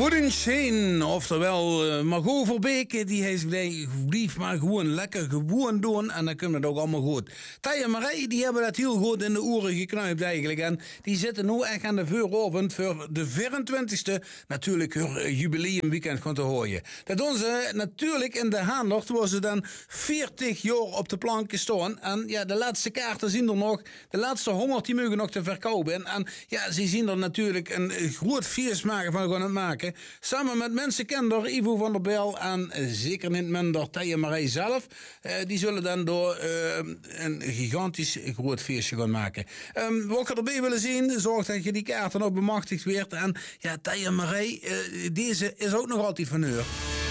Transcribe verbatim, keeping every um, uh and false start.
Wooden Chain, oftewel uh, Margot Verbeek, die heeft blijf maar gewoon lekker gewoon doen en dan kunnen we het ook allemaal goed. Taya en Marie, die hebben dat heel goed in de oren geknuipt eigenlijk en die zitten nu echt aan de vooravond voor de vierentwintigste natuurlijk hun jubileumweekend gaan te horen. Dat doen ze natuurlijk in de Haandert, waar ze dan veertig jaar op de plank staan en ja, de laatste kaarten zien er nog, de laatste honderd die mogen nog te verkopen en, en ja, ze zien er natuurlijk een groot feest maken van gaan het maken. Samen met mensenkender Ivo van der Bijl en uh, zeker niet minder Taya Marie zelf. Uh, die zullen dan door uh, een gigantisch groot feestje gaan maken. Um, wat ik erbij willen zien, zorg dat je die kaarten ook bemachtigd werd. En ja, Taya Marie, uh, deze is ook nog altijd van uur.